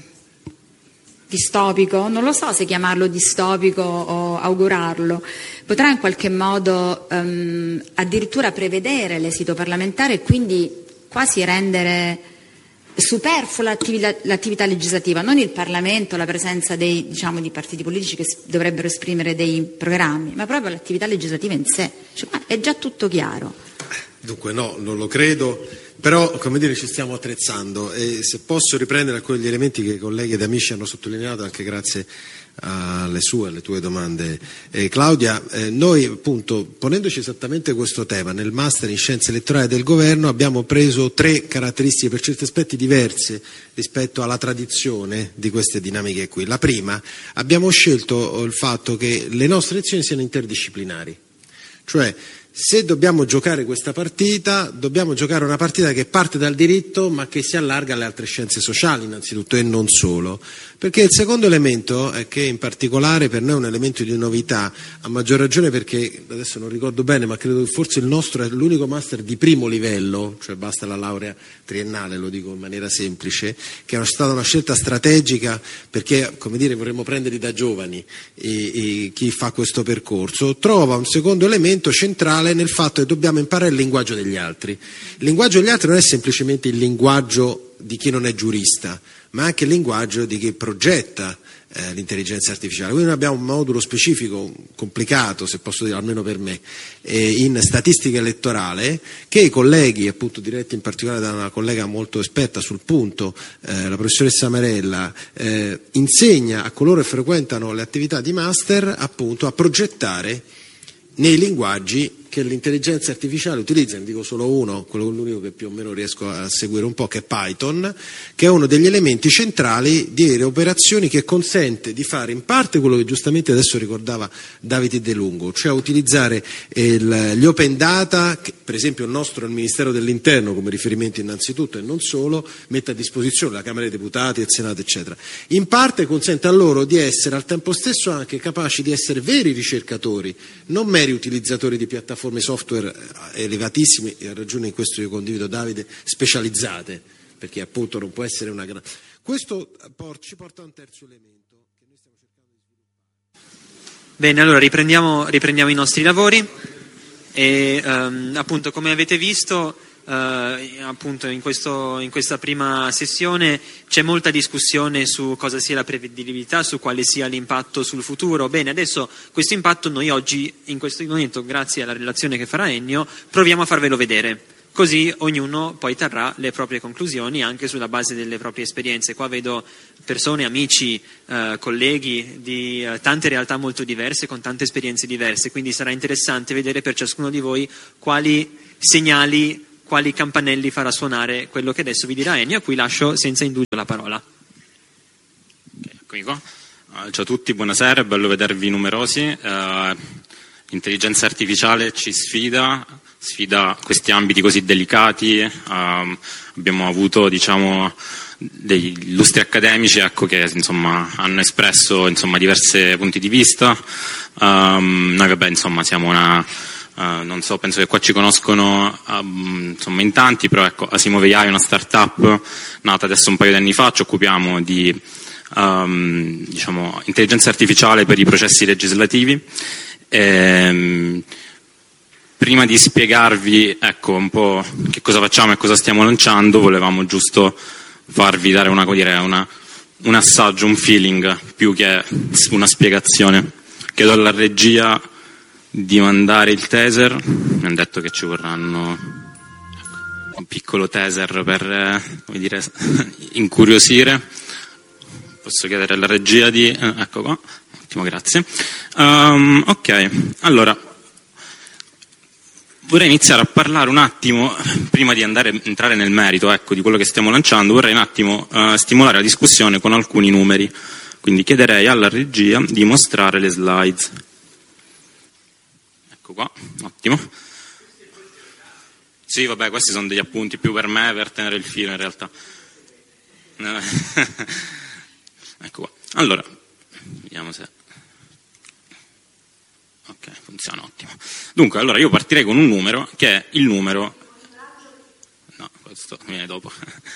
distopico, non lo so se chiamarlo distopico o augurarlo, potrà in qualche modo ehm, addirittura prevedere l'esito parlamentare e quindi quasi rendere superflua l'attività, l'attività legislativa, non il Parlamento, la presenza dei, diciamo, di partiti politici che dovrebbero esprimere dei programmi, ma proprio l'attività legislativa in sé. Cioè, è già tutto chiaro. Dunque no, non lo credo. Però, come dire, ci stiamo attrezzando, e se posso riprendere alcuni degli elementi che i colleghi ed amici hanno sottolineato, anche grazie alle sue, alle tue domande, eh, Claudia, eh, noi appunto, ponendoci esattamente questo tema nel master in scienze elettorali del governo, abbiamo preso tre caratteristiche per certi aspetti diverse rispetto alla tradizione di queste dinamiche qui. La prima, abbiamo scelto il fatto che le nostre lezioni siano interdisciplinari, cioè se dobbiamo giocare questa partita, dobbiamo giocare una partita che parte dal diritto ma che si allarga alle altre scienze sociali innanzitutto, e non solo. Perché il secondo elemento è che in particolare per noi è un elemento di novità, a maggior ragione perché, adesso non ricordo bene, ma credo che forse il nostro è l'unico master di primo livello, cioè basta la laurea triennale, lo dico in maniera semplice, che è stata una scelta strategica perché, come dire, vorremmo prenderli da giovani e, e chi fa questo percorso trova un secondo elemento centrale nel fatto che dobbiamo imparare il linguaggio degli altri. Il linguaggio degli altri non è semplicemente il linguaggio di chi non è giurista, ma anche il linguaggio di chi progetta eh, l'intelligenza artificiale. Quindi noi abbiamo un modulo specifico, complicato, se posso dire, almeno per me, eh, in statistica elettorale, che i colleghi, appunto diretti in particolare da una collega molto esperta sul punto, eh, la professoressa Marella, eh, insegna a coloro che frequentano le attività di master appunto a progettare nei linguaggi che l'intelligenza artificiale utilizza. Ne dico solo uno, quello l'unico che più o meno riesco a seguire un po', che è Python, che è uno degli elementi centrali di operazioni che consente di fare in parte quello che giustamente adesso ricordava Davide De Lungo, cioè utilizzare il, gli open data, che per esempio il nostro, il Ministero dell'Interno come riferimento innanzitutto e non solo, mette a disposizione la Camera dei Deputati, il Senato eccetera. In parte consente a loro di essere al tempo stesso anche capaci di essere veri ricercatori, non meri utilizzatori di piattaforme software elevatissime, e a ragione in questo io condivido Davide, specializzate, perché appunto non può essere una gran... Questo ci porta a un terzo elemento che noi stiamo cercando di sviluppare. Bene, allora riprendiamo, riprendiamo i nostri lavori e um, appunto come avete visto Uh, appunto in, questo, in questa prima sessione c'è molta discussione su cosa sia la prevedibilità, su quale sia l'impatto sul futuro. Bene, adesso questo impatto noi oggi, in questo momento, grazie alla relazione che farà Ennio, proviamo a farvelo vedere. così ognuno poi trarrà le proprie conclusioni anche sulla base delle proprie esperienze. Qua vedo persone, amici, eh, colleghi di eh, tante realtà molto diverse, con tante esperienze diverse, quindi sarà interessante vedere per ciascuno di voi quali segnali, quali campanelli farà suonare quello che adesso vi dirà Ennio, a cui lascio senza indugio la parola. Okay, eccomi qua. Uh, ciao a tutti, buonasera, è bello vedervi numerosi. Uh, l'intelligenza artificiale ci sfida, sfida questi ambiti così delicati. Uh, abbiamo avuto, diciamo, degli illustri accademici, ecco, che insomma hanno espresso, insomma, diversi punti di vista. Um, noi vabbè, insomma, siamo una uh, non so, penso che qua ci conoscono um, insomma in tanti, però ecco, Asimov A I è una startup nata adesso un paio di anni fa, ci occupiamo di um, diciamo intelligenza artificiale per i processi legislativi. E, prima di spiegarvi, ecco, un po' che cosa facciamo e cosa stiamo lanciando, volevamo giusto farvi dare una, dire, una, un assaggio, un feeling, più che una spiegazione. Chiedo alla regia di mandare il teaser, mi hanno detto che ci vorranno un piccolo teaser per, come dire, incuriosire. Posso chiedere alla regia di... Eh, ecco qua, ottimo, grazie. Um, ok, allora... Vorrei iniziare a parlare un attimo, prima di andare entrare nel merito, ecco, di quello che stiamo lanciando, vorrei un attimo uh, stimolare la discussione con alcuni numeri. Quindi chiederei alla regia di mostrare le slides. Ecco qua, ottimo. Sì, vabbè, questi sono degli appunti più per me, per tenere il filo in realtà. Ecco qua. Allora, vediamo se... Ok, funziona, ottimo. Dunque, allora io partirei con un numero che è il numero... No, questo viene dopo.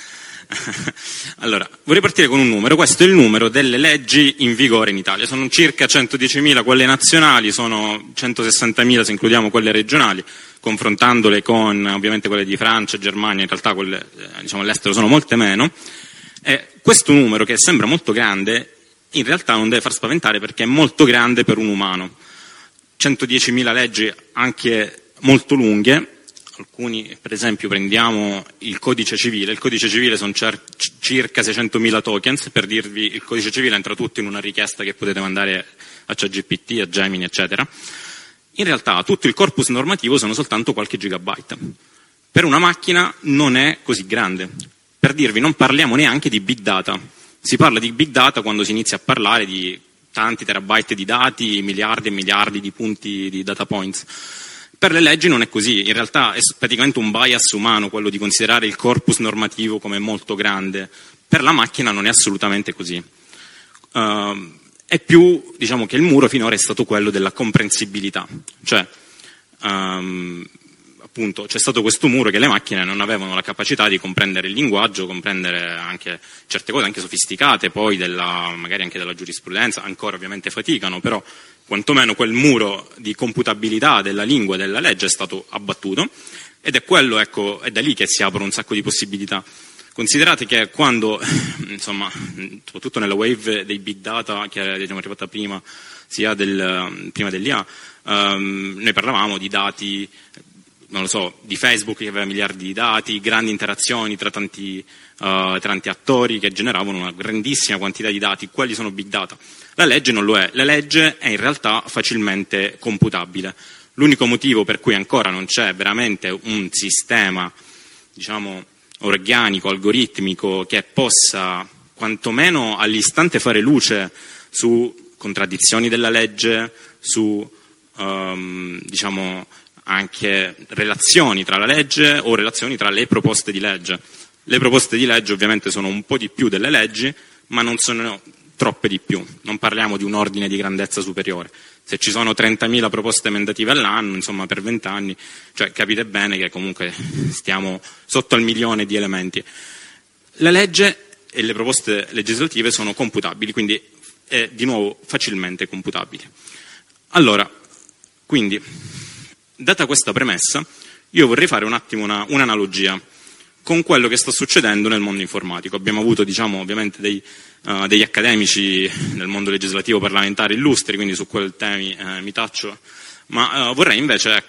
Allora, vorrei partire con un numero. Questo è il numero delle leggi in vigore in Italia. Sono circa centodiecimila quelle nazionali, sono centosessantamila se includiamo quelle regionali, confrontandole con ovviamente quelle di Francia, Germania, in realtà quelle eh, diciamo all'estero sono molte meno. E questo numero, che sembra molto grande, in realtà non deve far spaventare, perché è molto grande per un umano. centodiecimila leggi anche molto lunghe, alcuni, per esempio, prendiamo il codice civile, il codice civile sono cer- circa seicentomila tokens, per dirvi, il codice civile entra tutto in una richiesta che potete mandare a ChatGPT, a Gemini, eccetera. In realtà tutto il corpus normativo sono soltanto qualche gigabyte. Per una macchina non è così grande. Per dirvi, non parliamo neanche di big data. Si parla di big data quando si inizia a parlare di tanti terabyte di dati, miliardi e miliardi di punti di data points. Per le leggi non è così, in realtà è praticamente un bias umano quello di considerare il corpus normativo come molto grande. Per la macchina non è assolutamente così. Uh, è più, diciamo, che il muro finora è stato quello della comprensibilità, cioè um, appunto c'è stato questo muro che le macchine non avevano la capacità di comprendere il linguaggio, comprendere anche certe cose anche sofisticate, poi della, magari anche della giurisprudenza, ancora ovviamente faticano, però quantomeno quel muro di computabilità della lingua e della legge è stato abbattuto, ed è quello, ecco, è da lì che si aprono un sacco di possibilità. Considerate che quando, insomma, soprattutto nella wave dei big data che è, diciamo, arrivata prima, sia del, prima dell'I A, um, noi parlavamo di dati, non lo so, di Facebook che aveva miliardi di dati, grandi interazioni tra tanti, uh, tra tanti attori che generavano una grandissima quantità di dati. Quelli sono big data. La legge non lo è. La legge è in realtà facilmente computabile. L'unico motivo per cui ancora non c'è veramente un sistema, diciamo, organico, algoritmico, che possa quantomeno all'istante fare luce su contraddizioni della legge, su, um, diciamo, anche relazioni tra la legge o relazioni tra le proposte di legge. Le proposte di legge ovviamente sono un po' di più delle leggi, ma non sono troppe di più. Non parliamo di un ordine di grandezza superiore. Se ci sono trentamila proposte emendative all'anno, insomma per vent'anni, cioè capite bene che comunque stiamo sotto al milione di elementi. La legge e le proposte legislative sono computabili, quindi è di nuovo facilmente computabili. Allora, quindi, data questa premessa, io vorrei fare un attimo una, un'analogia con quello che sta succedendo nel mondo informatico. Abbiamo avuto, diciamo, ovviamente dei, uh, degli accademici nel mondo legislativo parlamentare illustri, quindi su quei temi eh, mi taccio, ma uh, vorrei invece, ecco,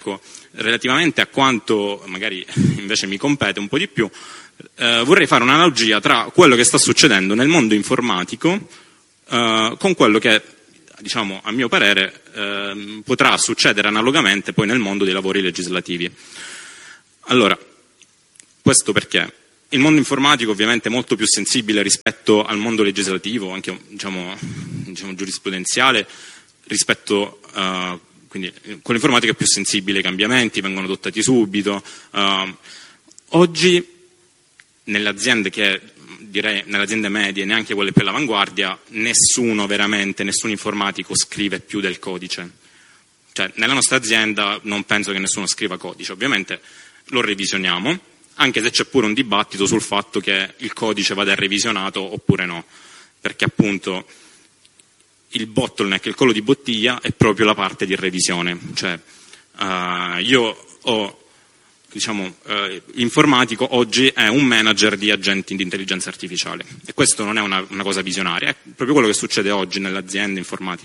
relativamente a quanto magari invece mi compete un po' di più, eh, vorrei fare un'analogia tra quello che sta succedendo nel mondo informatico eh, con quello che, diciamo, a mio parere eh, potrà succedere analogamente poi nel mondo dei lavori legislativi. Allora, questo perché il mondo informatico ovviamente è molto più sensibile rispetto al mondo legislativo, anche diciamo, diciamo giurisprudenziale, rispetto a... Uh, Quindi con l'informatica è più sensibile ai cambiamenti, vengono adottati subito. Uh, oggi nelle aziende che direi nelle aziende medie, neanche quelle più all'avanguardia, nessuno veramente, nessun informatico scrive più del codice. Cioè, nella nostra azienda non penso che nessuno scriva codice. Ovviamente lo revisioniamo, anche se c'è pure un dibattito sul fatto che il codice vada revisionato oppure no, perché appunto il bottleneck, il collo di bottiglia, è proprio la parte di revisione. Cioè, uh, io ho, diciamo, uh, l'informatico oggi è un manager di agenti di intelligenza artificiale, e questo non è una, una cosa visionaria, è proprio quello che succede oggi nelle aziende informatiche.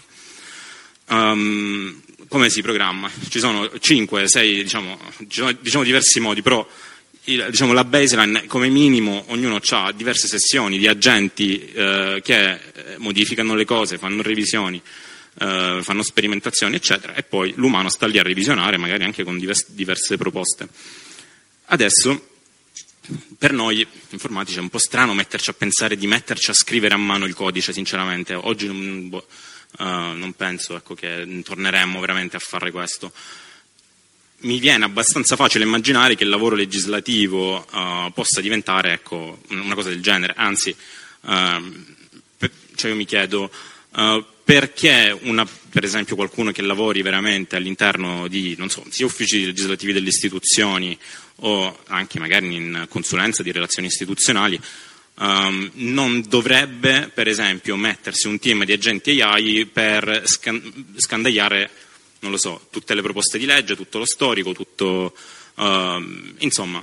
Um, come si programma? Ci sono cinque, sei, diciamo, diciamo diversi modi, però il, diciamo, la baseline, come minimo, ognuno ha diverse sessioni di agenti eh, che modificano le cose, fanno revisioni, eh, fanno sperimentazioni, eccetera, e poi l'umano sta lì a revisionare, magari anche con diverse, diverse proposte. Adesso, per noi informatici è un po' strano metterci a pensare di metterci a scrivere a mano il codice, sinceramente. Oggi non, boh, uh, non penso ecco, che torneremmo veramente a fare questo. Mi viene abbastanza facile immaginare che il lavoro legislativo uh, possa diventare ecco, una cosa del genere, anzi, uh, per, cioè io mi chiedo uh, perché una, per esempio qualcuno che lavori veramente all'interno di, non so, sia uffici legislativi delle istituzioni o anche magari in consulenza di relazioni istituzionali, um, non dovrebbe per esempio mettersi un team di agenti A I per scan- scandagliare, non lo so, tutte le proposte di legge, tutto lo storico, tutto, uh, insomma,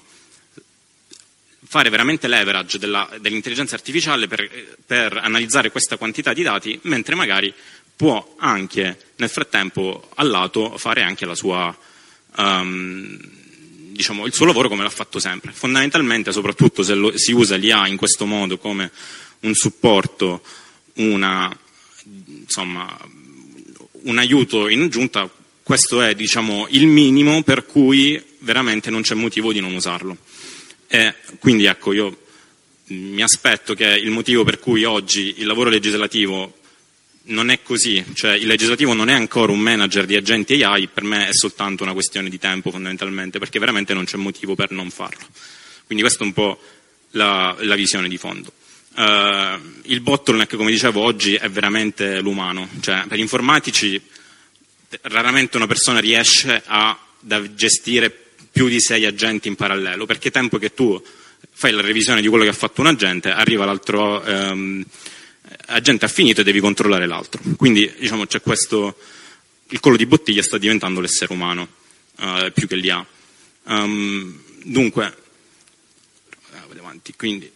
fare veramente leverage della, dell'intelligenza artificiale per, per analizzare questa quantità di dati, mentre magari può anche nel frattempo al lato fare anche la sua, um, diciamo, il suo lavoro come l'ha fatto sempre. Fondamentalmente, soprattutto se lo, si usa l'I A in questo modo come un supporto, una, insomma, un aiuto in aggiunta, questo è diciamo il minimo per cui veramente non c'è motivo di non usarlo. E quindi ecco, io mi aspetto che il motivo per cui oggi il lavoro legislativo non è così, cioè il legislativo non è ancora un manager di agenti A I, per me è soltanto una questione di tempo fondamentalmente, perché veramente non c'è motivo per non farlo. Quindi questa è un po' la, la visione di fondo. Uh, il bottleneck, come dicevo, oggi è veramente l'umano, cioè per gli informatici raramente una persona riesce a da gestire più di sei agenti in parallelo, perché tempo che tu fai la revisione di quello che ha fatto un agente, arriva l'altro um, agente ha finito e devi controllare l'altro, quindi diciamo c'è questo, il collo di bottiglia sta diventando l'essere umano uh, più che l'I A. Um, dunque vado avanti, quindi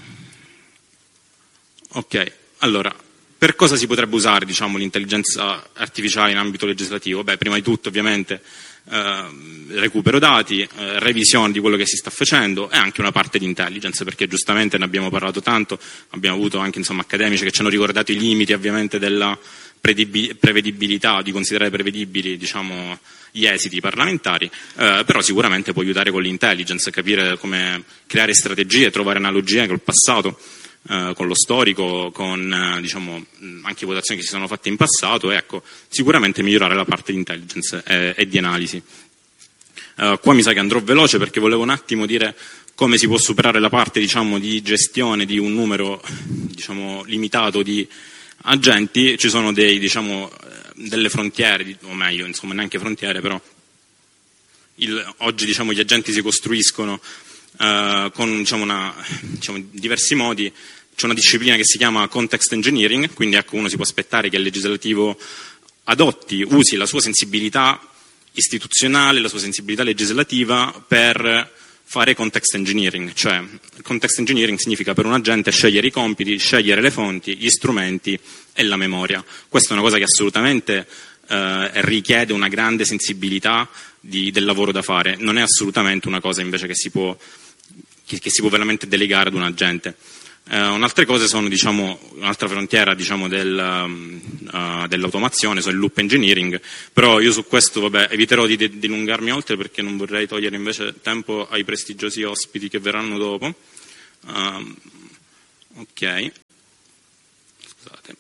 ok, allora, per cosa si potrebbe usare diciamo, l'intelligenza artificiale in ambito legislativo? Beh, prima di tutto ovviamente eh, recupero dati, eh, revisione di quello che si sta facendo e anche una parte di intelligence, perché giustamente ne abbiamo parlato tanto, abbiamo avuto anche insomma, accademici che ci hanno ricordato i limiti ovviamente della prevedibilità, di considerare prevedibili diciamo, gli esiti parlamentari, eh, però sicuramente può aiutare con l'intelligence, capire come creare strategie, trovare analogie col passato. Uh, con lo storico, con uh, diciamo, anche votazioni che si sono fatte in passato, e ecco, sicuramente migliorare la parte di intelligence e, e di analisi. Uh, qua mi sa che andrò veloce perché volevo un attimo dire come si può superare la parte diciamo, di gestione di un numero diciamo, limitato di agenti. Ci sono dei, diciamo, delle frontiere, o meglio, insomma, neanche frontiere, però il, oggi diciamo, gli agenti si costruiscono uh, con diciamo, una, diciamo, diversi modi. C'è una disciplina che si chiama context engineering, quindi ecco, uno si può aspettare che il legislativo adotti, usi la sua sensibilità istituzionale, la sua sensibilità legislativa per fare context engineering, cioè context engineering significa per un agente scegliere i compiti, scegliere le fonti, gli strumenti e la memoria. Questa è una cosa che assolutamente eh, richiede una grande sensibilità di, del lavoro da fare, non è assolutamente una cosa invece che si può, che, che si può veramente delegare ad un agente. Uh, un'altra cosa sono, diciamo, un'altra frontiera, diciamo, del, uh, dell'automazione, sono il loop engineering, però io su questo, vabbè, eviterò di, di dilungarmi oltre perché non vorrei togliere invece tempo ai prestigiosi ospiti che verranno dopo. Uh, ok. Scusate.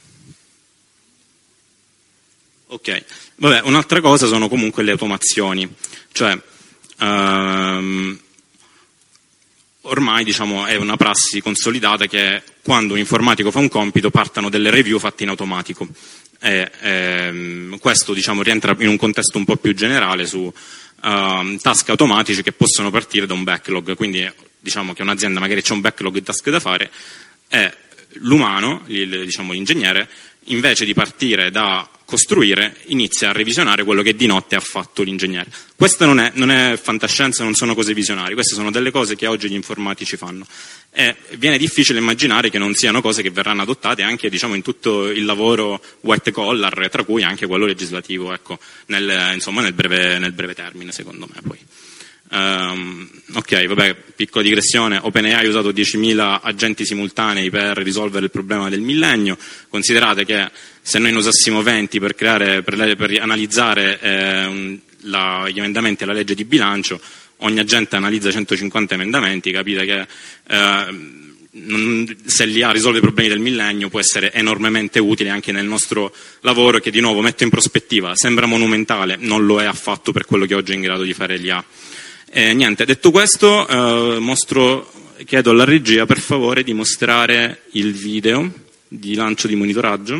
Ok. Vabbè, un'altra cosa sono comunque le automazioni, cioè, uh, ormai, diciamo, è una prassi consolidata che quando un informatico fa un compito partano delle review fatte in automatico. E, ehm, questo, diciamo, rientra in un contesto un po' più generale su uh, task automatici che possono partire da un backlog. Quindi, diciamo che un'azienda magari c'è un backlog di task da fare e l'umano, il, diciamo, l'ingegnere, invece di partire da costruire, inizia a revisionare quello che di notte ha fatto l'ingegnere. Questa non è, non è fantascienza, non sono cose visionarie, queste sono delle cose che oggi gli informatici fanno. E viene difficile immaginare che non siano cose che verranno adottate anche, diciamo, in tutto il lavoro white collar, tra cui anche quello legislativo, ecco, nel, insomma, nel breve, nel breve termine, secondo me, poi. Um, ok, vabbè, piccola digressione. OpenAI ha usato diecimila agenti simultanei per risolvere il problema del millennio. Considerate che se noi ne usassimo venti per creare, per, per analizzare eh, la, gli emendamenti alla legge di bilancio, ogni agente analizza centocinquanta emendamenti, capite che eh, non, se l'I A risolve i problemi del millennio può essere enormemente utile anche nel nostro lavoro, che di nuovo metto in prospettiva, sembra monumentale, non lo è affatto per quello che oggi è in grado di fare l'I A. Eh, niente, detto questo, eh, mostro, chiedo alla regia per favore di mostrare il video di lancio di monitoraggio.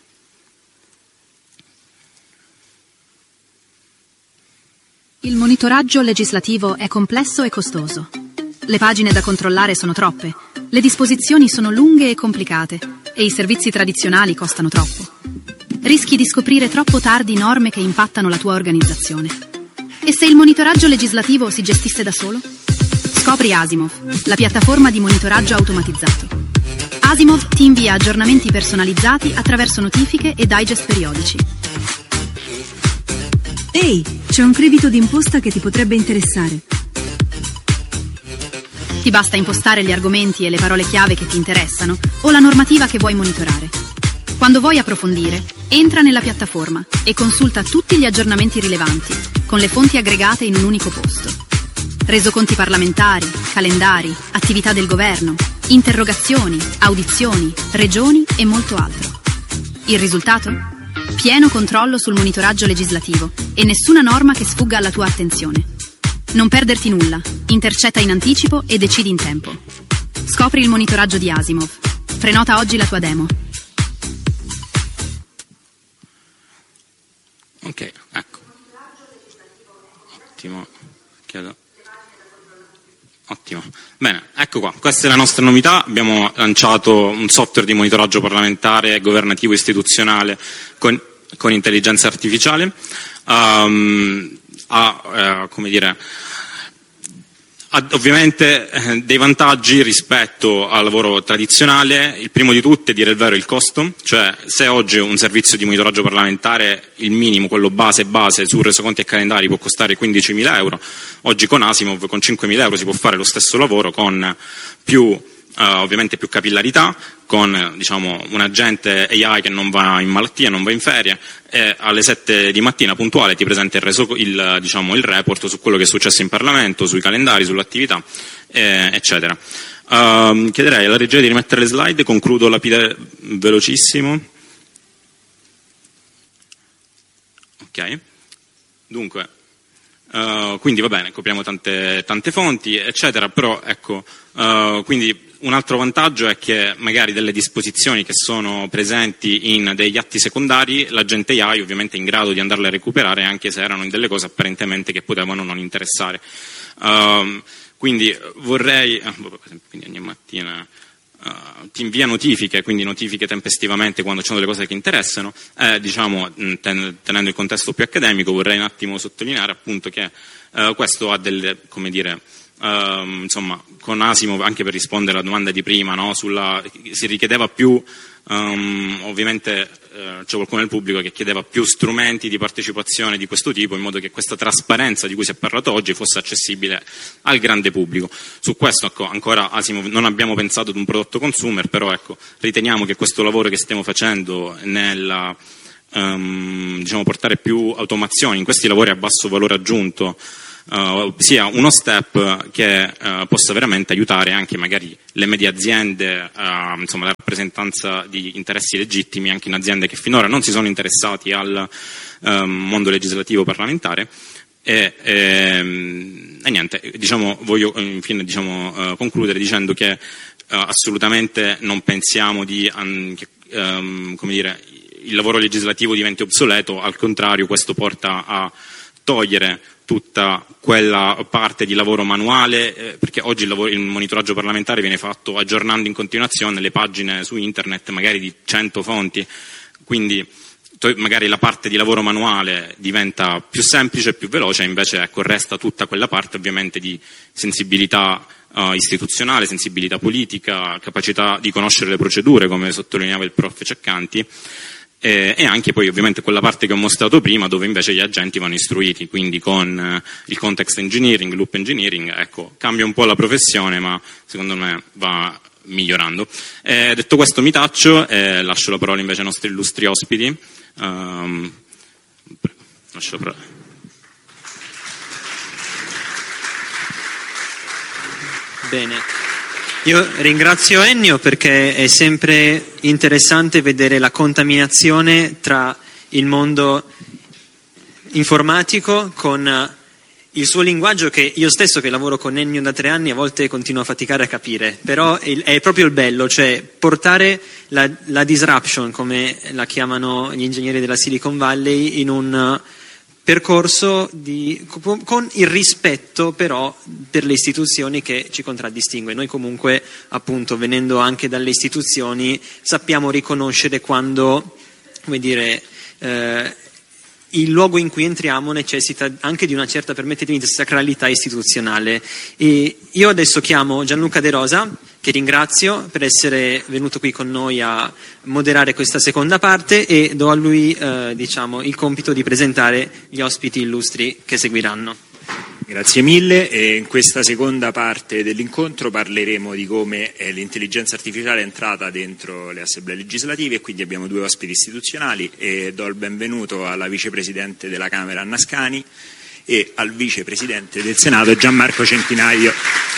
Il monitoraggio legislativo è complesso e costoso. Le pagine da controllare sono troppe, le disposizioni sono lunghe e complicate e i servizi tradizionali costano troppo. Rischi di scoprire troppo tardi norme che impattano la tua organizzazione. E se il monitoraggio legislativo si gestisse da solo? Scopri Asimov, la piattaforma di monitoraggio automatizzato. Asimov ti invia aggiornamenti personalizzati attraverso notifiche e digest periodici. Ehi, c'è un credito d'imposta che ti potrebbe interessare. Ti basta impostare gli argomenti e le parole chiave che ti interessano o la normativa che vuoi monitorare. Quando vuoi approfondire, entra nella piattaforma e consulta tutti gli aggiornamenti rilevanti, con le fonti aggregate in un unico posto. Resoconti parlamentari, calendari, attività del governo, interrogazioni, audizioni, regioni e molto altro. Il risultato? Pieno controllo sul monitoraggio legislativo e nessuna norma che sfugga alla tua attenzione. Non perderti nulla, intercetta in anticipo e decidi in tempo. Scopri il monitoraggio di Asimov. Prenota oggi la tua demo. Ok, ecco. Ottimo. Chiedo. Ottimo. Bene, ecco qua. Questa è la nostra novità. Abbiamo lanciato un software di monitoraggio parlamentare, governativo, istituzionale con, con intelligenza artificiale. Um, ha, eh, come dire, ha ovviamente eh, dei vantaggi rispetto al lavoro tradizionale. Il primo di tutti è, dire il vero, il costo, cioè se oggi un servizio di monitoraggio parlamentare, il minimo, quello base base su resoconti e calendari, può costare quindicimila euro, oggi con Asimov con cinquemila euro si può fare lo stesso lavoro con più Uh, ovviamente più capillarità, con, diciamo, un agente A I che non va in malattia, non va in ferie, e alle sette di mattina puntuale ti presenta il, reso, il, diciamo, il report su quello che è successo in Parlamento, sui calendari, sull'attività, eh, eccetera. Uh, chiederei alla regia di rimettere le slide, concludo lapide velocissimo. Ok, dunque, uh, quindi va bene, copriamo tante, tante fonti, eccetera, però ecco, uh, quindi un altro vantaggio è che magari delle disposizioni che sono presenti in degli atti secondari, l'agente A I ovviamente è in grado di andarle a recuperare anche se erano in delle cose apparentemente che potevano non interessare. Uh, quindi vorrei, quindi ogni mattina uh, ti invia notifiche, quindi notifiche tempestivamente quando ci sono delle cose che interessano, eh, diciamo, ten, tenendo il contesto più accademico, vorrei un attimo sottolineare appunto che uh, questo ha delle, come dire, ehm, insomma, con Asimov, anche per rispondere alla domanda di prima, no? Sulla, si richiedeva più, um, ovviamente eh, c'è qualcuno nel pubblico che chiedeva più strumenti di partecipazione di questo tipo, in modo che questa trasparenza di cui si è parlato oggi fosse accessibile al grande pubblico. Su questo, ecco, ancora Asimov non abbiamo pensato ad un prodotto consumer, però ecco, riteniamo che questo lavoro che stiamo facendo nella, um, diciamo, portare più automazioni in questi lavori a basso valore aggiunto Uh, sia uno step che uh, possa veramente aiutare anche magari le medie aziende, uh, insomma la rappresentanza di interessi legittimi anche in aziende che finora non si sono interessati al um, mondo legislativo parlamentare. E, e, e niente, diciamo, voglio infine diciamo, uh, concludere dicendo che uh, assolutamente non pensiamo di, um, che um, come dire, il lavoro legislativo diventi obsoleto, al contrario questo porta a togliere tutta quella parte di lavoro manuale, eh, perché oggi il, lavoro, il monitoraggio parlamentare viene fatto aggiornando in continuazione le pagine su internet, magari di cento fonti, quindi to- magari la parte di lavoro manuale diventa più semplice e più veloce, invece ecco, resta tutta quella parte ovviamente di sensibilità uh, istituzionale, sensibilità politica, capacità di conoscere le procedure, come sottolineava il prof Ceccanti. E, e anche poi ovviamente quella parte che ho mostrato prima, dove invece gli agenti vanno istruiti, quindi con eh, il context engineering, loop engineering, ecco, cambia un po' la professione, ma secondo me va migliorando. Eh, detto questo mi taccio e lascio la parola invece ai nostri illustri ospiti. Um, lascio la parola. Bene. Io ringrazio Ennio perché è sempre interessante vedere la contaminazione tra il mondo informatico con il suo linguaggio, che io stesso che lavoro con Ennio da tre anni a volte continuo a faticare a capire, però è proprio il bello, cioè portare la, la disruption, come la chiamano gli ingegneri della Silicon Valley, in un percorso di, con il rispetto però per le istituzioni che ci contraddistingue. Noi comunque, appunto, venendo anche dalle istituzioni, sappiamo riconoscere quando, come dire, eh, il luogo in cui entriamo necessita anche di una certa, permettetemi, sacralità istituzionale. E io adesso chiamo Gianluca De Rosa, che ringrazio per essere venuto qui con noi a moderare questa seconda parte, e do a lui eh, diciamo, il compito di presentare gli ospiti illustri che seguiranno. Grazie mille. E in questa seconda parte dell'incontro parleremo di come eh, l'intelligenza artificiale è entrata dentro le assemblee legislative, e quindi abbiamo due ospiti istituzionali, e do il benvenuto alla vicepresidente della Camera Anna Ascani e al vicepresidente del Senato Gianmarco Centinaio.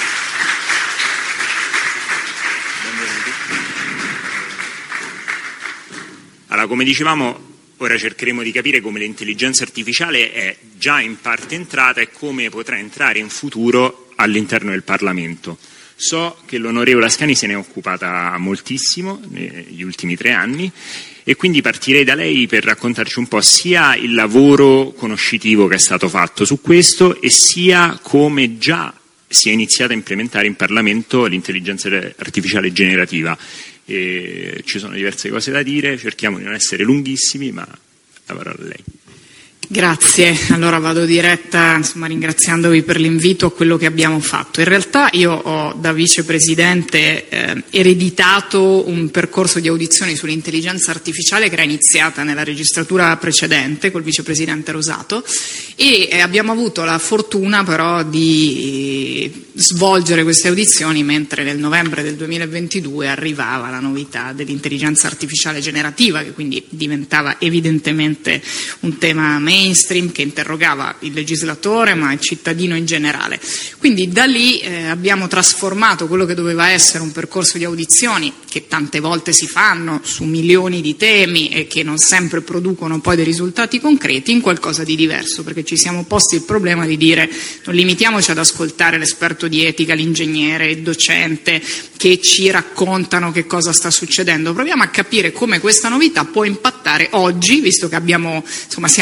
Allora, come dicevamo, ora cercheremo di capire come l'intelligenza artificiale è già in parte entrata e come potrà entrare in futuro all'interno del Parlamento. So che l'onorevole Ascani se ne è occupata moltissimo negli ultimi tre anni, e quindi partirei da lei per raccontarci un po' sia il lavoro conoscitivo che è stato fatto su questo, e sia come già si è iniziata a implementare in Parlamento l'intelligenza artificiale generativa. E ci sono diverse cose da dire, cerchiamo di non essere lunghissimi, ma la parola a lei. Grazie, allora vado diretta, insomma, ringraziandovi per l'invito a quello che abbiamo fatto. In realtà io ho da vicepresidente eh, ereditato un percorso di audizioni sull'intelligenza artificiale che era iniziata nella registratura precedente col vicepresidente Rosato, e eh, abbiamo avuto la fortuna però di svolgere queste audizioni mentre nel novembre del duemilaventidue arrivava la novità dell'intelligenza artificiale generativa, che quindi diventava evidentemente un tema mainstream che interrogava il legislatore ma il cittadino in generale. Quindi da lì eh, abbiamo trasformato quello che doveva essere un percorso di audizioni, che tante volte si fanno su milioni di temi e che non sempre producono poi dei risultati concreti, in qualcosa di diverso, perché ci siamo posti il problema di dire non limitiamoci ad ascoltare l'esperto di etica, l'ingegnere, il docente che ci raccontano che cosa sta succedendo, proviamo a capire come questa novità può impattare oggi, visto che abbiamo, insomma, siamo al centro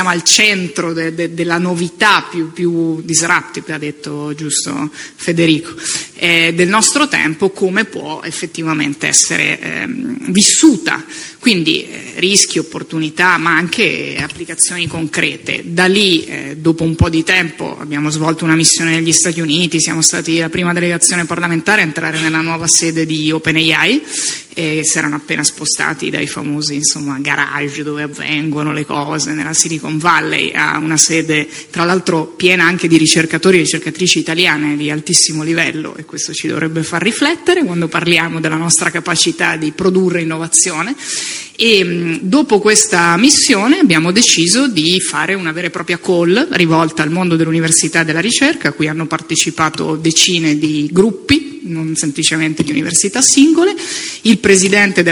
centro de, de, della novità più, più disruptive, ha detto giusto Federico, eh, del nostro tempo, come può effettivamente essere ehm, vissuta. Quindi eh, rischi, opportunità, ma anche applicazioni concrete. Da lì, eh, dopo un po' di tempo, abbiamo svolto una missione negli Stati Uniti, siamo stati la prima delegazione parlamentare a entrare nella nuova sede di OpenAI, e si erano appena spostati dai famosi, insomma, garage dove avvengono le cose nella Silicon Valley a una sede, tra l'altro, piena anche di ricercatori e ricercatrici italiane di altissimo livello, e questo ci dovrebbe far riflettere quando parliamo della nostra capacità di produrre innovazione. E mh, dopo questa missione abbiamo deciso di fare una vera e propria call rivolta al mondo dell'università e della ricerca, a cui hanno partecipato decine di gruppi, non semplicemente di università singole. Il presidente della